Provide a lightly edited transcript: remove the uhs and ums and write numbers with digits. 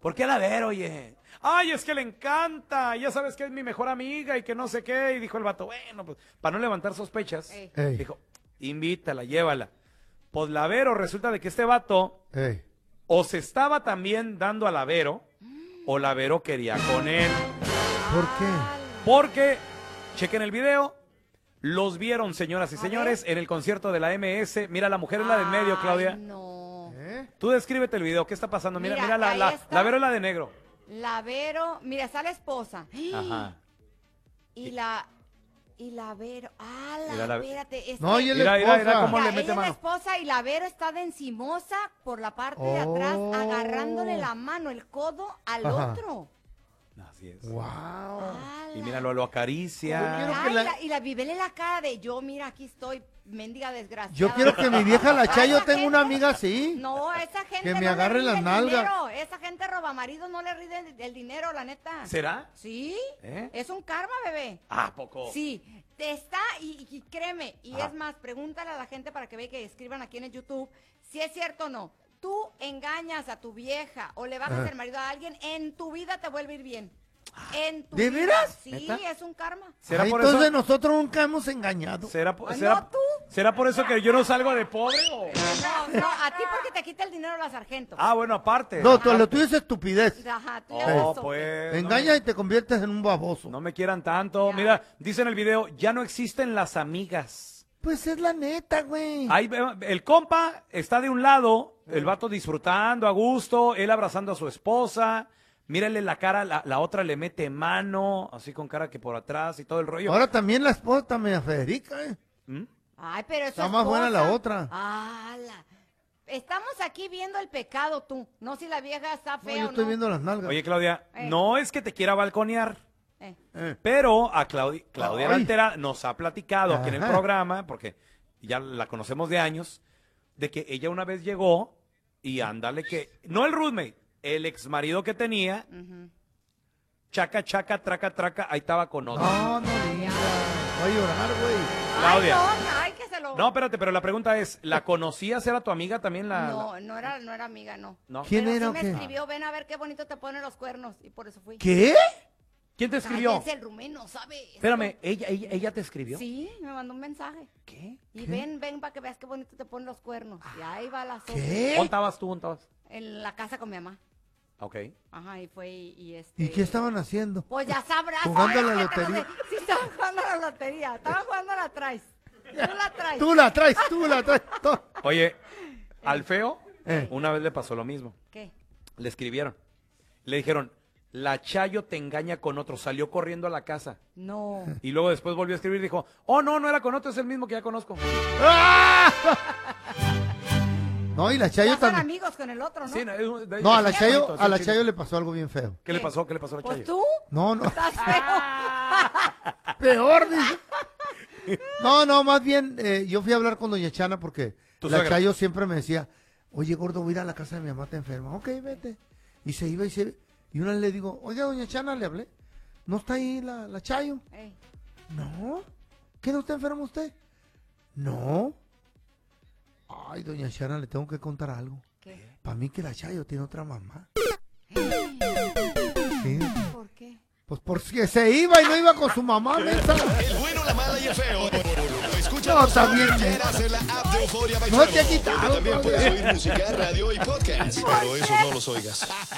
¿Por qué a la Vero, oye? Ay, es que le encanta, ya sabes que es mi mejor amiga y que no sé qué. Y dijo el vato, bueno, pues para no levantar sospechas, dijo, invítala, llévala. Pues la Vero, resulta de que este vato o se estaba también dando a la Vero o la Vero quería con él. ¿Por qué? Porque, chequen el video, los vieron, señoras y señores, en el concierto de la MS. Mira, la mujer es la del medio, Claudia. No. Tú descríbete el video, ¿qué está pasando? Mira, Mira, la Vero es la de negro. La Vero, mira, está la esposa. Ajá. Y la Vero, espérate. No, y mira cómo le mete ella es la mano. esposa y la Vero está de encimosa por la parte de atrás, agarrándole la mano, el codo al otro. Así es. Wow. Y mira, lo acaricia. Y la vivele la cara de yo, mira, aquí estoy, mendiga desgraciada. Yo quiero que mi vieja la Chayo tenga una amiga así. No, esa gente que me no agarre le las rinde nalgas. el dinero. Esa gente roba maridos, no le rinde el dinero, la neta. ¿Será? Sí, es un karma, bebé. Ah, poco. Sí, te está, y créeme, y es más, pregúntale a la gente para que vea que escriban aquí en el YouTube si es cierto o no. Tú engañas a tu vieja o le bajas el marido a alguien, en tu vida te vuelve a ir bien. En tu ¿De vida. veras? Sí, ¿Neta? es un karma. ¿Será por Entonces eso? nosotros nunca hemos engañado. ¿Será ¿tú? ¿Será por eso que yo no salgo de pobre? O? No, a ti porque te quita el dinero la sargento. Ah, bueno, aparte. No, lo tuyo es estupidez. Ajá, tú Oh, ya pues. Engaña y te conviertes en un baboso. No me quieran tanto. Ya. Mira, dice en el video, ya no existen las amigas. Pues es la neta, güey. Ahí, el compa está de un lado, el vato disfrutando a gusto, él abrazando a su esposa. Mírale la cara, la otra le mete mano, así con cara que por atrás y todo el rollo. Ahora también la esposa está media Federica, ¿Mm? Ay, pero eso Está más buena la otra. Estamos aquí viendo el pecado, tú. No si la vieja está No, fea yo o estoy no. viendo las nalgas. Oye, Claudia, no es que te quiera balconear, Eh. pero a Claudia Ay. Altera nos ha platicado aquí en el Ajá. programa, porque ya la conocemos de años, de que ella una vez llegó y ándale que, no el roommate, el ex marido que tenía, chaca, chaca, traca, traca, ahí estaba con otro. No digas. Voy a llorar, güey. Claudia. Ay, que se lo... No, espérate, pero la pregunta es, ¿la conocías? ¿Era tu amiga también No era amiga, no. ¿No? ¿Quién Pero era sí o me qué? escribió, ven a ver qué bonito te ponen los cuernos, y por eso fui. ¿Qué? ¿Quién te escribió? Cállense, el rumeno, ¿sabes? Espérame, ¿ella te escribió? Sí, me mandó un mensaje. ¿Qué? Y ven para que veas qué bonito te ponen los cuernos. Y ahí va la sopa. ¿Qué? ¿Dónde estabas tú? ¿Dónde estabas? En la casa con mi mamá. Ok. Ajá, y fue y ¿Y qué estaban haciendo? Pues ya sabrás. Jugando a la Ay, que te lotería. lo sé. Sí, estaban jugando a la lotería. Estaban jugando a la traes. Tú la traes. Oye, al feo, Eh. una vez le pasó lo mismo. ¿Qué? Le escribieron. Le dijeron, la Chayo te engaña con otro. Salió corriendo a la casa. No. Y luego después volvió a escribir y dijo, oh, no era con otro, es el mismo que ya conozco. No, y la Chayo Ya son también. amigos con el otro, ¿no? Sí, No, a la es Chayo, bonito, a la sí, Chayo le pasó algo bien feo. ¿Qué le pasó? ¿Qué le pasó a la Pues Chayo? tú No. estás feo. Peor, dice. No, más bien, yo fui a hablar con doña Chana porque ¿Tu la suegra? Chayo siempre me decía, oye, gordo, voy a ir a la casa de mi mamá, está enferma. Ok, vete. Y se iba y una vez le digo, oiga, doña Chana, le hablé. ¿No está ahí la Chayo? Ey. No. ¿Qué no está enfermo usted? No. Ay, doña Chana, le tengo que contar algo. ¿Qué? Para mí que la Chayo tiene otra mamá. Sí. ¿Por qué? Pues porque se iba y no iba con su mamá, mensa. El bueno, la mala y el feo. Escucha No, también, en la app de Euforia by No te ha Channel. quitado, También todavía. puedes oír música, radio y podcast. Pero esos no los oigas.